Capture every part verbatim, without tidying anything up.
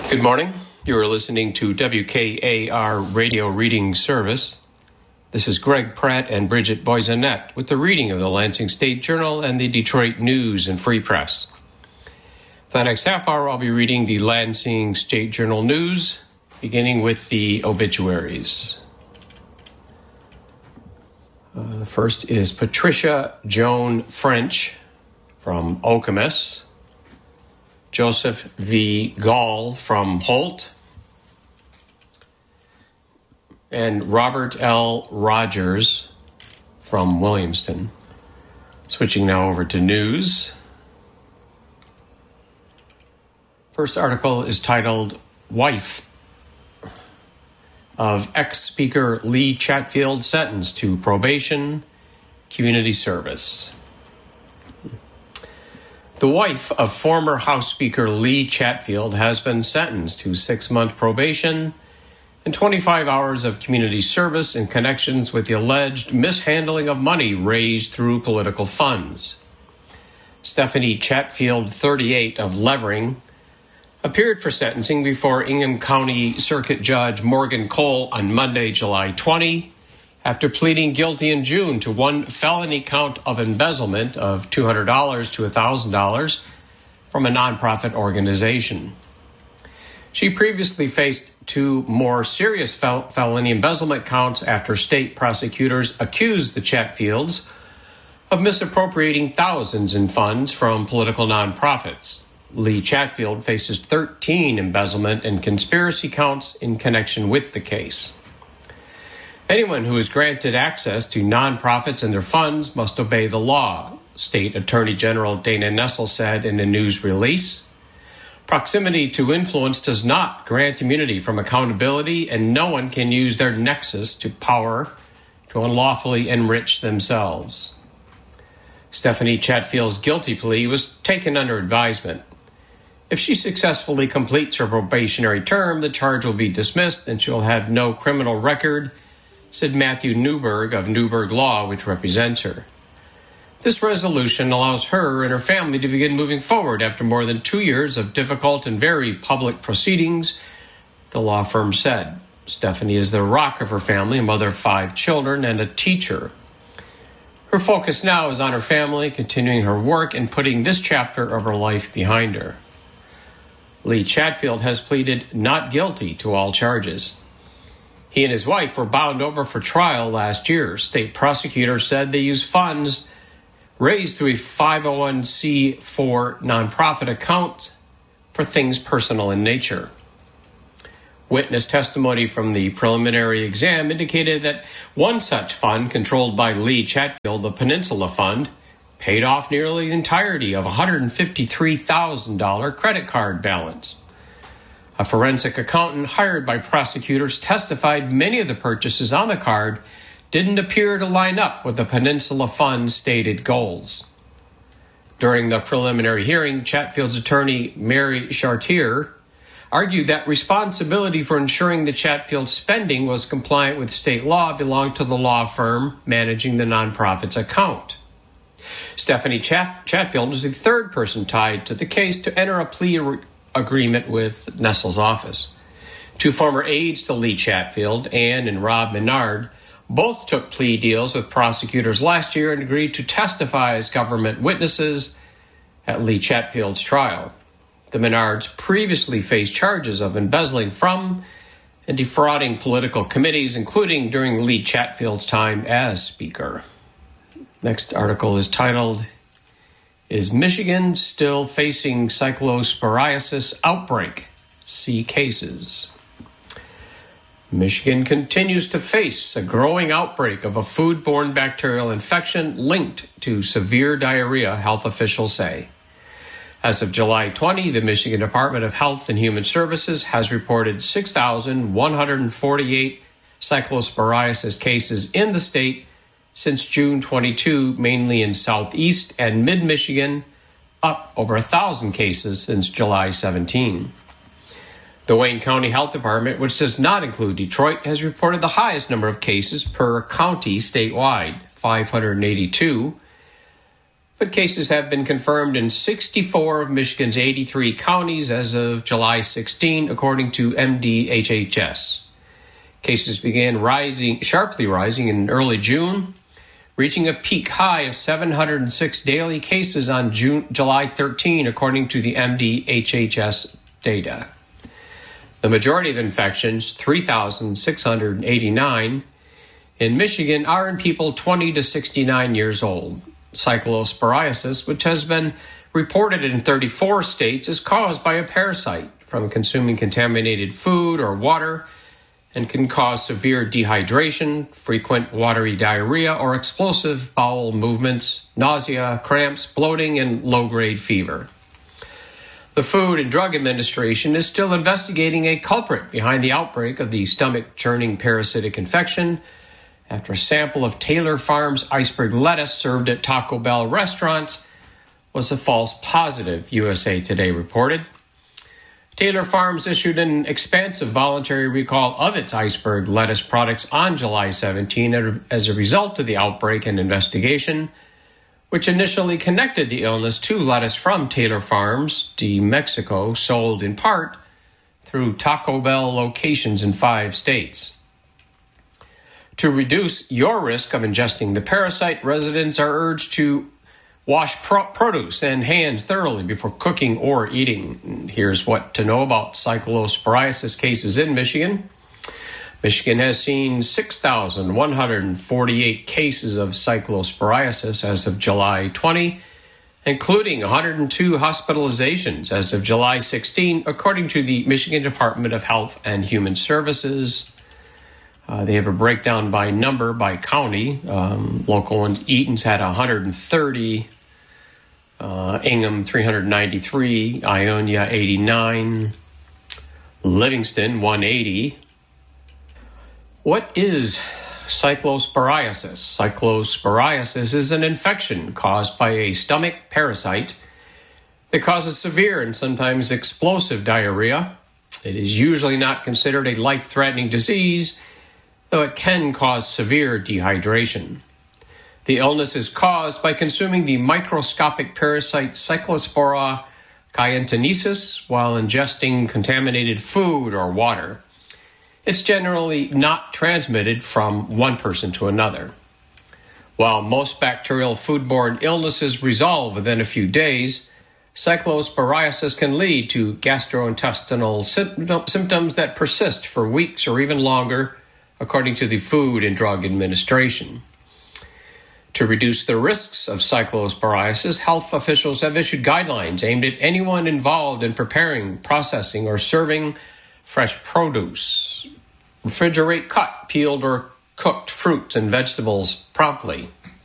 Good morning. You are listening to W K A R Radio Reading Service. This is Greg Pratt and Bridget Boisonette with the reading of the Lansing State Journal and the Detroit News and Free Press. For the next half hour, I'll be reading the Lansing State Journal News, beginning with the obituaries. Uh, the first is Patricia Joan French from Okemos. Joseph V. Gall from Holt, and Robert L. Rogers from Williamston. Switching now over to news. First article is titled, Wife of ex-Speaker Lee Chatfield Sentenced to Probation, Community Service. The wife of former House Speaker Lee Chatfield has been sentenced to six-month probation and twenty-five hours of community service in connections with the alleged mishandling of money raised through political funds. Stephanie Chatfield, thirty-eight, of Levering, appeared for sentencing before Ingham County Circuit Judge Morgan Cole on Monday, July twentieth, after pleading guilty in June to one felony count of embezzlement of two hundred dollars to one thousand dollars from a nonprofit organization. She previously faced two more serious fel- felony embezzlement counts after state prosecutors accused the Chatfields of misappropriating thousands in funds from political nonprofits. Lee Chatfield faces thirteen embezzlement and conspiracy counts in connection with the case. Anyone who is granted access to nonprofits and their funds must obey the law, State Attorney General Dana Nessel said in a news release. Proximity to influence does not grant immunity from accountability, and no one can use their nexus to power to unlawfully enrich themselves. Stephanie Chatfield's guilty plea was taken under advisement. If she successfully completes her probationary term, the charge will be dismissed and she will have no criminal record, said Matthew Newberg of Newberg Law, which represents her. This resolution allows her and her family to begin moving forward after more than two years of difficult and very public proceedings, the law firm said. Stephanie is the rock of her family, a mother of five children, and a teacher. Her focus now is on her family, continuing her work, and putting this chapter of her life behind her. Lee Chatfield has pleaded not guilty to all charges. He and his wife were bound over for trial last year. State prosecutors said they used funds raised through a five oh one c four nonprofit account for things personal in nature. Witness testimony from the preliminary exam indicated that one such fund, controlled by Lee Chatfield, the Peninsula Fund, paid off nearly the entirety of a one hundred fifty-three thousand dollars credit card balance. A forensic accountant hired by prosecutors testified many of the purchases on the card didn't appear to line up with the Peninsula Fund's stated goals. During the preliminary hearing, Chatfield's attorney, Mary Chartier, argued that responsibility for ensuring the Chatfield spending was compliant with state law belonged to the law firm managing the nonprofit's account. Stephanie Chat- Chatfield was the third person tied to the case to enter a plea re- agreement with Nessel's office. Two former aides to Lee Chatfield, Ann and Rob Menard, both took plea deals with prosecutors last year and agreed to testify as government witnesses at Lee Chatfield's trial. The Menards previously faced charges of embezzling from and defrauding political committees, including during Lee Chatfield's time as Speaker. Next article is titled, Is Michigan Still Facing Cyclosporiasis Outbreak? See cases. Michigan continues to face a growing outbreak of a foodborne bacterial infection linked to severe diarrhea, health officials say. As of July twentieth, the Michigan Department of Health and Human Services has reported six thousand one hundred forty-eight cyclosporiasis cases in the state since June twenty-second, mainly in southeast and mid-Michigan, up over one thousand cases since July seventeenth. The Wayne County Health Department, which does not include Detroit, has reported the highest number of cases per county statewide, five hundred eighty-two. but cases have been confirmed in sixty-four of Michigan's eighty-three counties as of July sixteenth, according to M D H H S. Cases began rising, sharply rising in early June, reaching a peak high of seven hundred six daily cases on June, July thirteenth, according to the M D H H S data. The majority of infections, three thousand six hundred eighty-nine, in Michigan are in people twenty to sixty-nine years old. Cyclosporiasis, which has been reported in thirty-four states, is caused by a parasite from consuming contaminated food or water and can cause severe dehydration, frequent watery diarrhea, or explosive bowel movements, nausea, cramps, bloating, and low-grade fever. The Food and Drug Administration is still investigating a culprit behind the outbreak of the stomach-churning parasitic infection after a sample of Taylor Farms iceberg lettuce served at Taco Bell restaurants was a false positive, U S A Today reported. Taylor Farms issued an expansive voluntary recall of its iceberg lettuce products on July seventeenth as a result of the outbreak and investigation, which initially connected the illness to lettuce from Taylor Farms de Mexico, sold in part through Taco Bell locations in five states. To reduce your risk of ingesting the parasite, residents are urged to wash pro- produce and hands thoroughly before cooking or eating. And here's what to know about cyclosporiasis cases in Michigan. Michigan has seen six thousand one hundred forty-eight cases of cyclosporiasis as of July twentieth, including one hundred two hospitalizations as of July sixteenth, according to the Michigan Department of Health and Human Services. Uh, they have a breakdown by number, by county. Um, local ones, Eaton's had one hundred thirty, uh, Ingham three hundred ninety-three, Ionia eighty-nine, Livingston one hundred eighty. What is cyclosporiasis? Cyclosporiasis is an infection caused by a stomach parasite that causes severe and sometimes explosive diarrhea. It is usually not considered a life-threatening disease, though it can cause severe dehydration. The illness is caused by consuming the microscopic parasite Cyclospora cayentensis while ingesting contaminated food or water. It's generally not transmitted from one person to another. While most bacterial foodborne illnesses resolve within a few days, cyclosporiasis can lead to gastrointestinal symptoms that persist for weeks or even longer, according to the Food and Drug Administration. To reduce the risks of cyclosporiasis, health officials have issued guidelines aimed at anyone involved in preparing, processing, or serving fresh produce. Refrigerate cut, peeled, or cooked fruits and vegetables promptly.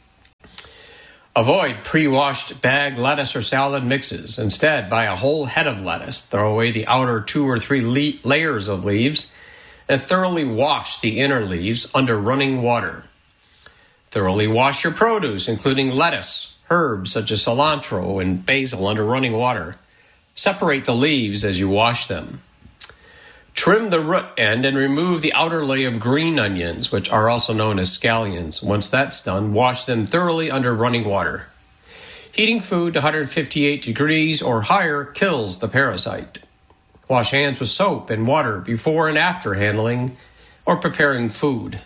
Avoid pre-washed bag lettuce or salad mixes. Instead, buy a whole head of lettuce, throw away the outer two or three le- layers of leaves, and thoroughly wash the inner leaves under running water. Thoroughly wash your produce, including lettuce, herbs such as cilantro and basil, under running water. Separate the leaves as you wash them. Trim the root end and remove the outer layer of green onions, which are also known as scallions. Once that's done, wash them thoroughly under running water. Heating food to one hundred fifty-eight degrees or higher kills the parasite. Wash hands with soap and water before and after handling or preparing food.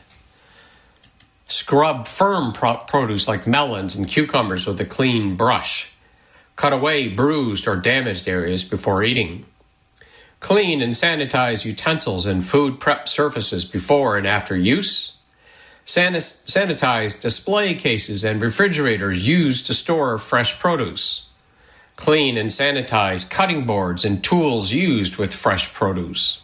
Scrub firm pro- produce like melons and cucumbers with a clean brush. Cut away bruised or damaged areas before eating. Clean and sanitize utensils and food prep surfaces before and after use. Sanis- sanitize display cases and refrigerators used to store fresh produce. Clean and sanitize cutting boards and tools used with fresh produce.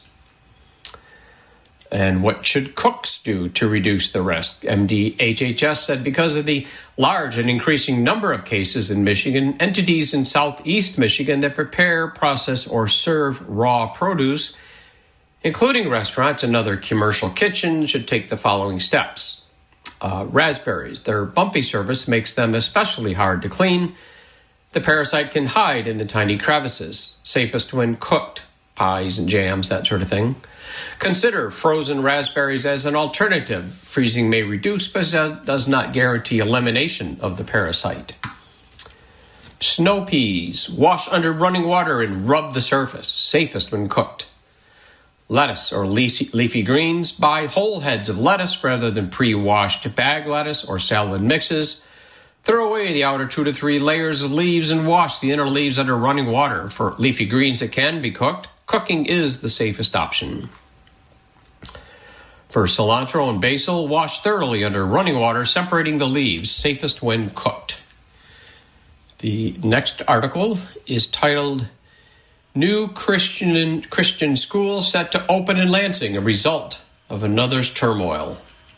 And what should cooks do to reduce the risk? M D H H S said because of the large and increasing number of cases in Michigan, entities in southeast Michigan that prepare, process, or serve raw produce, including restaurants and other commercial kitchens, should take the following steps. Uh, raspberries. Their bumpy surface makes them especially hard to clean. The parasite can hide in the tiny crevices, safest when cooked, pies and jams, that sort of thing. Consider frozen raspberries as an alternative. Freezing may reduce, but does not guarantee elimination of the parasite. Snow peas, wash under running water and rub the surface, safest when cooked. Lettuce or leafy greens, buy whole heads of lettuce rather than pre-washed bag lettuce or salad mixes. Throw away the outer two to three layers of leaves and wash the inner leaves under running water. For leafy greens that can be cooked, cooking is the safest option. For cilantro and basil, wash thoroughly under running water, separating the leaves, safest when cooked. The next article is titled, New Christian Christian School Set to Open in Lansing, a Result of Another's Turmoil.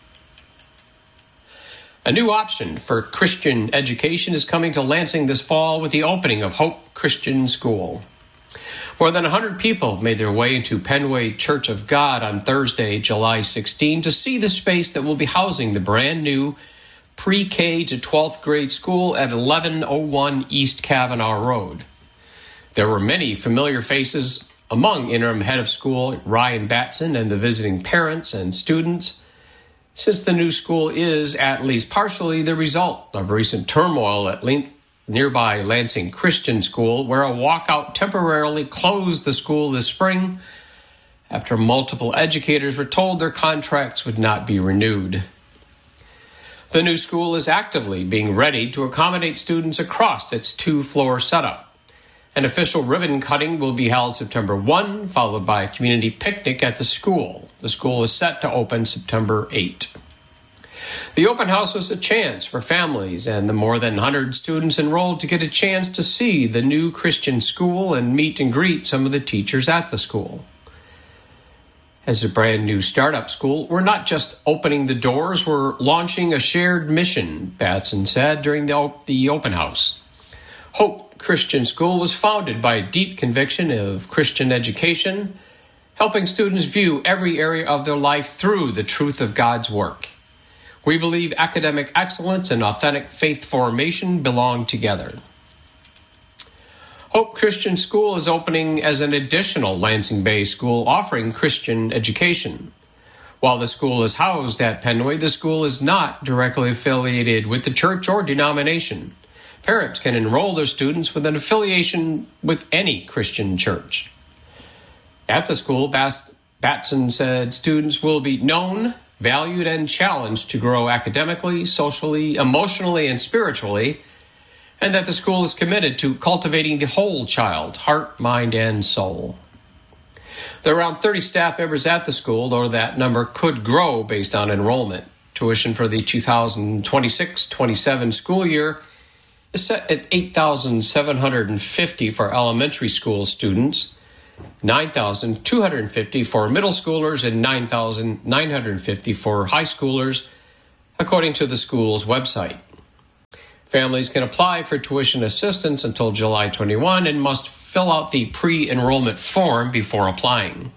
A new option for Christian education is coming to Lansing this fall with the opening of Hope Christian School. More than one hundred people made their way into Penway Church of God on Thursday, July sixteenth, to see the space that will be housing the brand new pre-K to twelfth grade school at eleven oh one East Kavanaugh Road. There were many familiar faces among interim head of school Ryan Batson and the visiting parents and students, since the new school is, at least partially, the result of recent turmoil at nearby Lansing Christian School, where a walkout temporarily closed the school this spring after multiple educators were told their contracts would not be renewed. The new school is actively being readied to accommodate students across its two-floor setup. An official ribbon cutting will be held September first, followed by a community picnic at the school. The school is set to open September eighth. The open house was a chance for families and the more than one hundred students enrolled to get a chance to see the new Christian school and meet and greet some of the teachers at the school. As a brand new startup school, we're not just opening the doors, we're launching a shared mission, Batson said during the, the open house. Hope Christian School was founded by a deep conviction of Christian education, helping students view every area of their life through the truth of God's work. We believe academic excellence and authentic faith formation belong together. Hope Christian School is opening as an additional Lansing Bay school offering Christian education. While the school is housed at Penway, the school is not directly affiliated with the church or denomination. Parents can enroll their students with an affiliation with any Christian church. At the school, Batson said students will be known, valued, and challenged to grow academically, socially, emotionally, and spiritually, and that the school is committed to cultivating the whole child, heart, mind, and soul. There are around thirty staff members at the school, though that number could grow based on enrollment. Tuition for the two thousand twenty-six twenty-seven school year is set at eight thousand seven hundred fifty dollars for elementary school students, nine thousand two hundred fifty dollars for middle schoolers, and nine thousand nine hundred fifty dollars for high schoolers, according to the school's website. Families can apply for tuition assistance until July twenty-first and must fill out the pre-enrollment form before applying.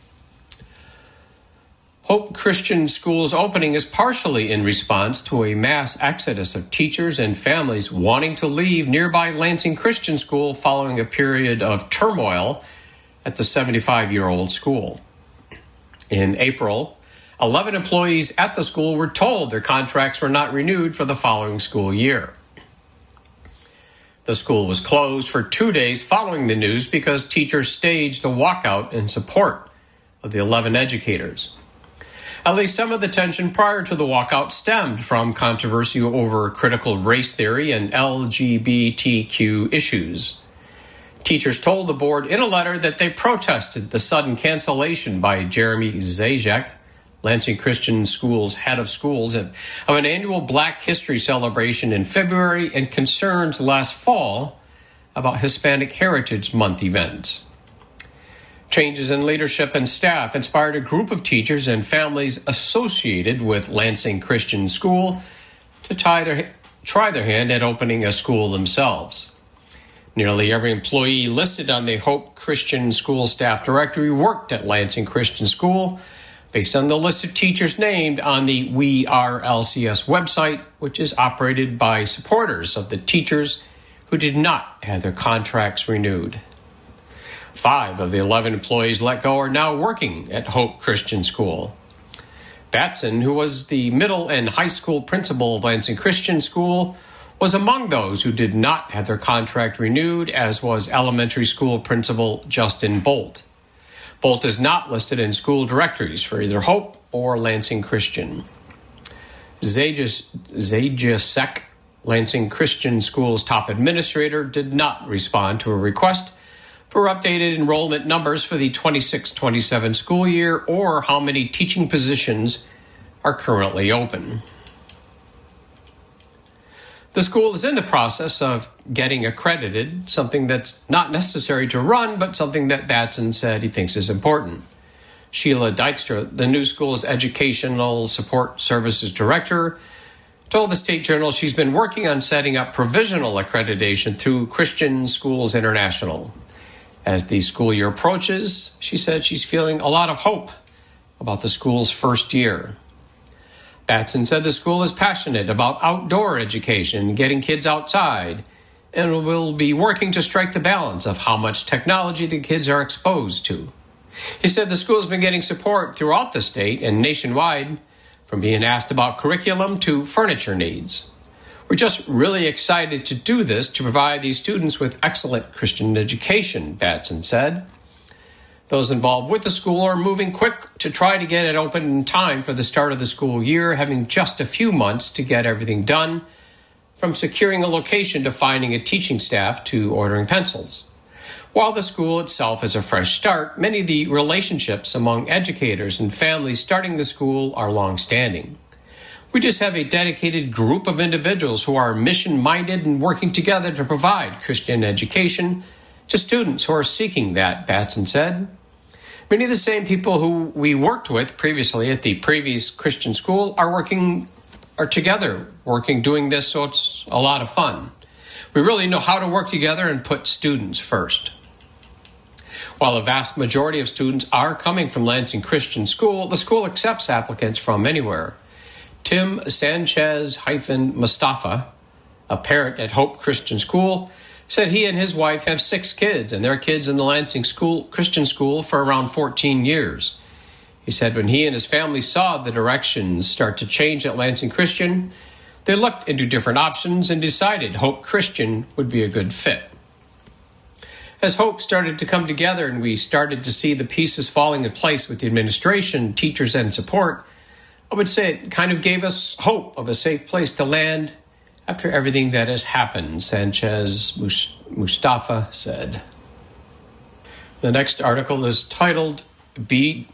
Hope Christian School's opening is partially in response to a mass exodus of teachers and families wanting to leave nearby Lansing Christian School following a period of turmoil at the seventy-five-year-old school. In April, eleven employees at the school were told their contracts were not renewed for the following school year. The school was closed for two days following the news because teachers staged a walkout in support of the eleven educators. At least some of the tension prior to the walkout stemmed from controversy over critical race theory and L G B T Q issues. Teachers told the board in a letter that they protested the sudden cancellation by Jeremy Zajac, Lansing Christian School's head of schools, of an annual Black History celebration in February and concerns last fall about Hispanic Heritage Month events. Changes in leadership and staff inspired a group of teachers and families associated with Lansing Christian School to try their, try their hand at opening a school themselves. Nearly every employee listed on the Hope Christian School staff directory worked at Lansing Christian School, based on the list of teachers named on the We Are L C S website, which is operated by supporters of the teachers who did not have their contracts renewed. Five of the eleven employees let go are now working at Hope Christian School. Batson, who was the middle and high school principal of Lansing Christian School, was among those who did not have their contract renewed, as was elementary school principal Justin Bolt. Bolt is not listed in school directories for either Hope or Lansing Christian. Zajac, Lansing Christian School's top administrator, did not respond to a request for updated enrollment numbers for the twenty-six twenty-seven school year or how many teaching positions are currently open. The school is in the process of getting accredited, something that's not necessary to run, but something that Batson said he thinks is important. Sheila Dykstra, the new school's Educational Support Services Director, told the State Journal she's been working on setting up provisional accreditation through Christian Schools International. As the school year approaches, she said she's feeling a lot of hope about the school's first year. Batson said the school is passionate about outdoor education, getting kids outside, and will be working to strike the balance of how much technology the kids are exposed to. He said the school has been getting support throughout the state and nationwide, from being asked about curriculum to furniture needs. We're just really excited to do this to provide these students with excellent Christian education, Batson said. Those involved with the school are moving quick to try to get it open in time for the start of the school year, having just a few months to get everything done, from securing a location to finding a teaching staff to ordering pencils. While the school itself is a fresh start, many of the relationships among educators and families starting the school are long-standing. We just have a dedicated group of individuals who are mission-minded and working together to provide Christian education to students who are seeking that, Batson said. Many of the same people who we worked with previously at the previous Christian school are working are together, working, doing this, so it's a lot of fun. We really know how to work together and put students first. While a vast majority of students are coming from Lansing Christian School, the school accepts applicants from anywhere. Tim Sanchez-Mustafa, a parent at Hope Christian School, said he and his wife have six kids, and their kids in the Lansing School Christian School for around fourteen years. He said when he and his family saw the directions start to change at Lansing Christian, they looked into different options and decided Hope Christian would be a good fit. As Hope started to come together and we started to see the pieces falling in place with the administration, teachers, and support, I would say it kind of gave us hope of a safe place to land after everything that has happened, Sanchez Mustafa said. The next article is titled B.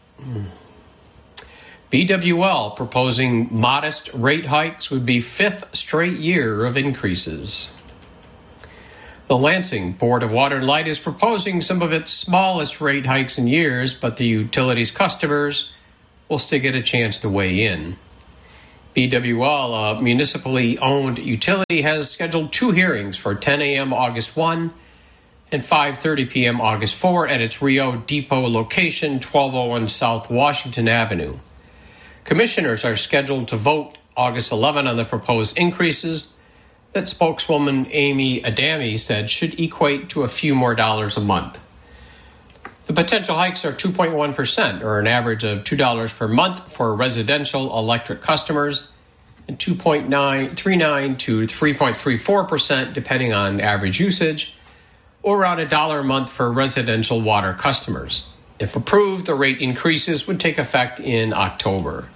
B W L proposing modest rate hikes would be fifth straight year of increases. The Lansing Board of Water and Light is proposing some of its smallest rate hikes in years, but the utility's customers will still get a chance to weigh in. B W L, a municipally owned utility, has scheduled two hearings for ten a.m. August first and five thirty p.m. August fourth at its Rio Depot location, twelve oh one South Washington Avenue. Commissioners are scheduled to vote August eleventh on the proposed increases that spokeswoman Amy Adami said should equate to a few more dollars a month. The potential hikes are two point one percent, or an average of two dollars per month for residential electric customers, and two point nine three nine to three point three four percent depending on average usage, or around a dollar a month for residential water customers. If approved, the rate increases would take effect in October.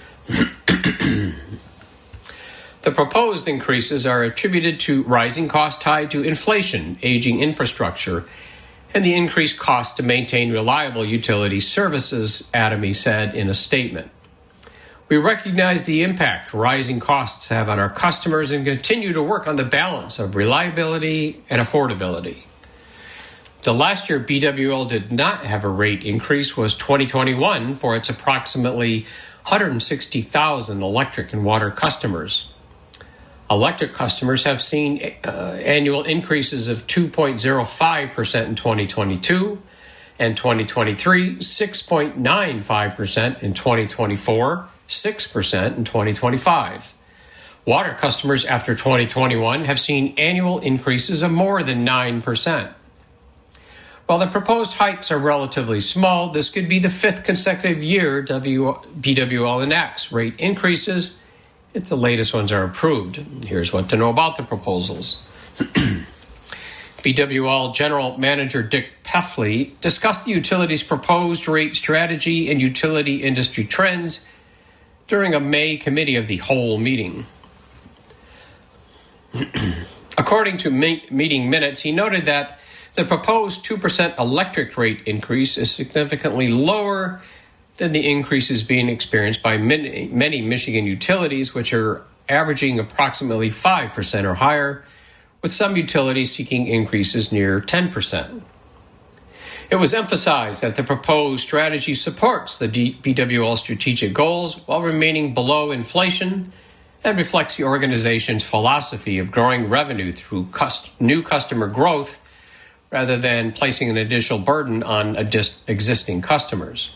The proposed increases are attributed to rising costs tied to inflation, aging infrastructure, and the increased cost to maintain reliable utility services, Adami said in a statement. We recognize the impact rising costs have on our customers and continue to work on the balance of reliability and affordability. The last year B W L did not have a rate increase was twenty twenty-one for its approximately one hundred sixty thousand electric and water customers. Electric customers have seen uh, annual increases of two point oh five percent in twenty twenty-two and twenty twenty-three, six point nine five percent in twenty twenty-four, six percent in twenty twenty-five. Water customers after twenty twenty-one have seen annual increases of more than nine percent. While the proposed hikes are relatively small, this could be the fifth consecutive year B W L enacts rate increases if the latest ones are approved. Here's what to know about the proposals. B W L General Manager Dick Peffley discussed the utility's proposed rate strategy and utility industry trends during a May Committee of the Whole meeting. According to me- meeting minutes, he noted that the proposed two percent electric rate increase is significantly lower than the increases being experienced by many, many Michigan utilities, which are averaging approximately five percent or higher, with some utilities seeking increases near ten percent. It was emphasized that the proposed strategy supports the B W L strategic goals while remaining below inflation and reflects the organization's philosophy of growing revenue through cust- new customer growth rather than placing an additional burden on adis- existing customers.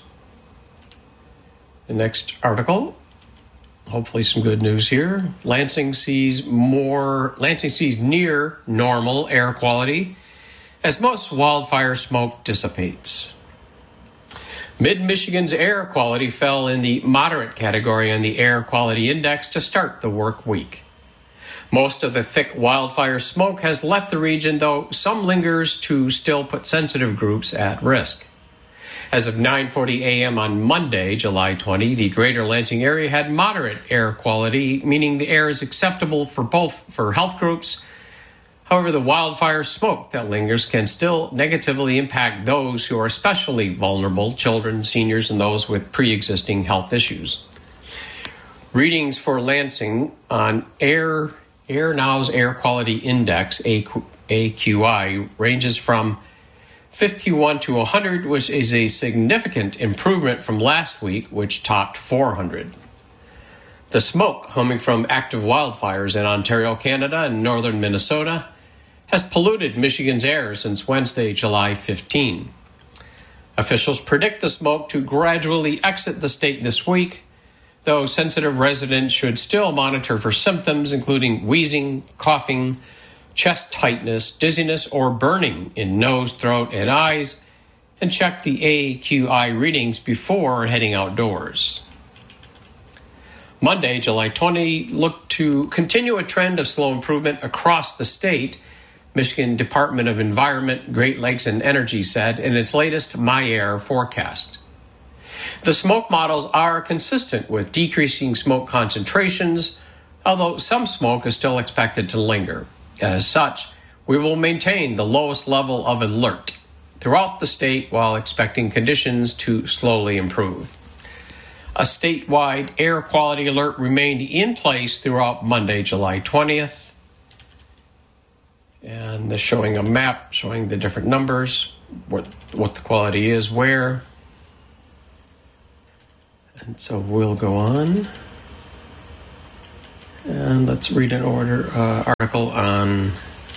The next article, hopefully some good news here. Lansing sees more, Lansing sees near normal air quality as most wildfire smoke dissipates. Mid-Michigan's air quality fell in the moderate category on the Air Quality Index to start the work week. Most of the thick wildfire smoke has left the region, though some lingers to still put sensitive groups at risk. As of nine forty a.m. on Monday, July twentieth, the greater Lansing area had moderate air quality, meaning the air is acceptable for both for health groups. However, the wildfire smoke that lingers can still negatively impact those who are especially vulnerable, children, seniors, and those with pre-existing health issues. Readings for Lansing on Air Air Now's Air Quality Index, A Q I, ranges from fifty-one to one hundred, which is a significant improvement from last week, which topped four hundred. The smoke coming from active wildfires in Ontario, Canada, and northern Minnesota has polluted Michigan's air since Wednesday, July fifteenth. Officials predict the smoke to gradually exit the state this week, though sensitive residents should still monitor for symptoms including wheezing, coughing, chest tightness, dizziness, or burning in nose, throat, and eyes, and check the A Q I readings before heading outdoors. Monday, July twentieth, looked to continue a trend of slow improvement across the state, Michigan Department of Environment, Great Lakes, and Energy said in its latest MyAir forecast. The smoke models are consistent with decreasing smoke concentrations, although some smoke is still expected to linger. As such, we will maintain the lowest level of alert throughout the state while expecting conditions to slowly improve. A statewide air quality alert remained in place throughout Monday, July twentieth. And they're showing a map showing the different numbers, what, what the quality is, where. And so we'll go on. And let's read an order uh, article on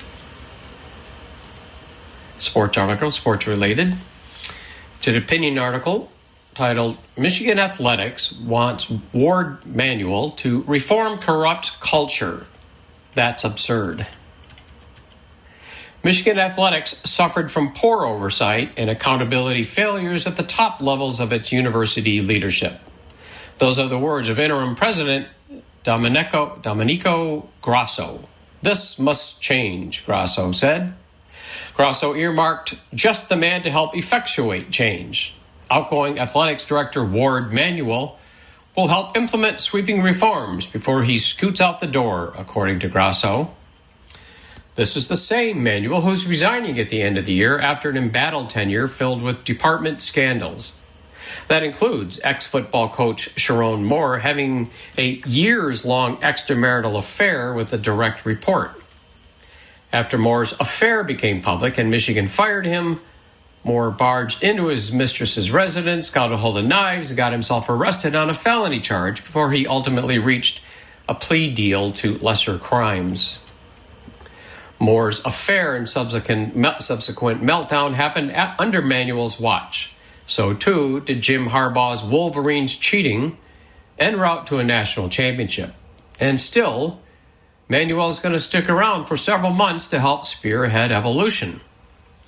sports article, sports related. It's an opinion article titled Michigan Athletics Wants Ward Manuel to Reform Corrupt Culture. That's absurd. Michigan Athletics suffered from poor oversight and accountability failures at the top levels of its university leadership. Those are the words of interim president Domenico, Domenico Grasso. This must change, Grasso said. Grasso earmarked just the man to help effectuate change. Outgoing athletics director Ward Manuel will help implement sweeping reforms before he scoots out the door, according to Grasso. This is the same Manuel who's resigning at the end of the year after an embattled tenure filled with department scandals. That includes ex-football coach Sharon Moore having a years-long extramarital affair with a direct report. After Moore's affair became public and Michigan fired him, Moore barged into his mistress's residence, got a hold of knives, and got himself arrested on a felony charge before he ultimately reached a plea deal to lesser crimes. Moore's affair and subsequent, subsequent meltdown happened at, under Manuel's watch. So, too, did Jim Harbaugh's Wolverines cheating en route to a national championship. And still, Manuel is going to stick around for several months to help spearhead evolution.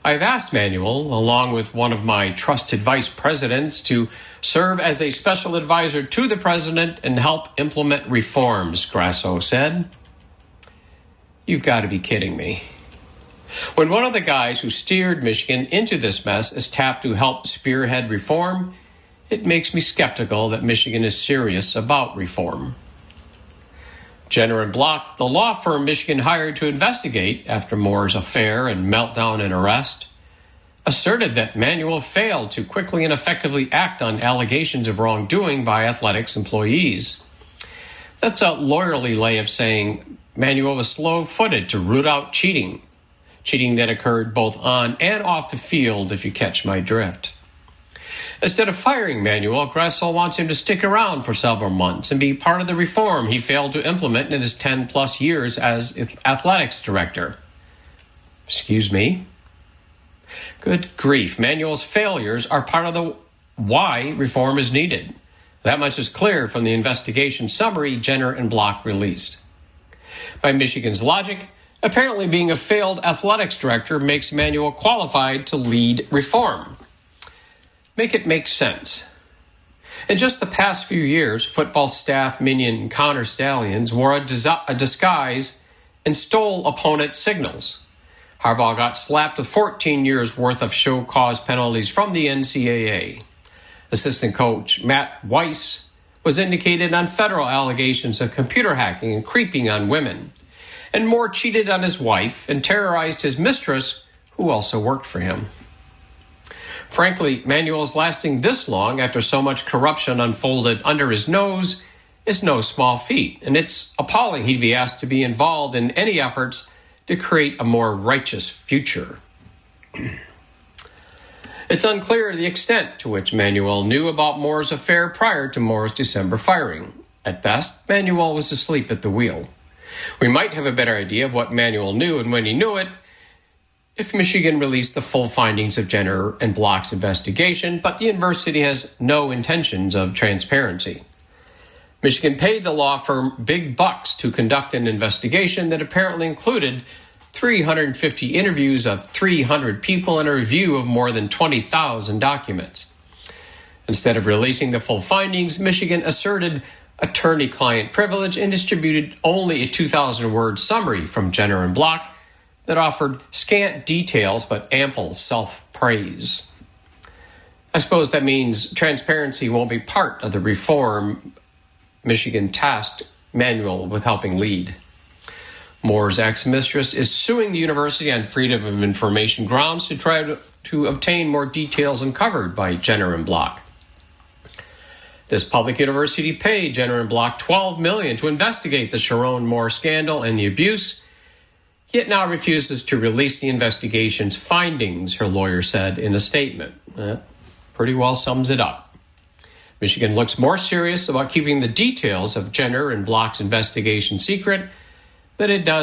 I've asked Manuel, along with one of my trusted vice presidents, to serve as a special advisor to the president and help implement reforms, Grasso said. You've got to be kidding me. When one of the guys who steered Michigan into this mess is tapped to help spearhead reform, it makes me skeptical that Michigan is serious about reform. Jenner and Block, the law firm Michigan hired to investigate after Moore's affair and meltdown and arrest, asserted that Manuel failed to quickly and effectively act on allegations of wrongdoing by athletics employees. That's a lawyerly way of saying Manuel was slow-footed to root out cheating, cheating that occurred both on and off the field, if you catch my drift. Instead of firing Manuel, Grasso wants him to stick around for several months and be part of the reform he failed to implement in his ten-plus years as athletics director. Excuse me? Good grief. Manuel's failures are part of the why reform is needed. That much is clear from the investigation summary Jenner and Block released. By Michigan's logic, apparently being a failed athletics director makes Manuel qualified to lead reform. Make it make sense. In just the past few years, football staff minion Connor Stallions wore a, dis- a disguise and stole opponent signals. Harbaugh got slapped with fourteen years worth of show cause penalties from the N C double A. Assistant coach Matt Weiss was indicated on federal allegations of computer hacking and creeping on women. And Moore cheated on his wife and terrorized his mistress, who also worked for him. Frankly, Manuel's lasting this long after so much corruption unfolded under his nose is no small feat, and it's appalling he'd be asked to be involved in any efforts to create a more righteous future. It's unclear the extent to which Manuel knew about Moore's affair prior to Moore's December firing. At best, Manuel was asleep at the wheel. We might have a better idea of what Manuel knew and when he knew it if Michigan released the full findings of Jenner and Block's investigation, but the university has no intentions of transparency. Michigan paid the law firm big bucks to conduct an investigation that apparently included three hundred fifty interviews of three hundred people and a review of more than twenty thousand documents. Instead of releasing the full findings, Michigan asserted attorney-client privilege and distributed only a two thousand word summary from Jenner and Block that offered scant details but ample self-praise. I suppose that means transparency won't be part of the reform Michigan tasked Manuel with helping lead. Moore's ex-mistress is suing the university on freedom of information grounds to try to, to obtain more details uncovered by Jenner and Block. This public university paid Jenner and Block twelve million dollars to investigate the Sharon Moore scandal and the abuse, yet now refuses to release the investigation's findings, her lawyer said in a statement. That pretty well sums it up. Michigan looks more serious about keeping the details of Jenner and Block's investigation secret than it does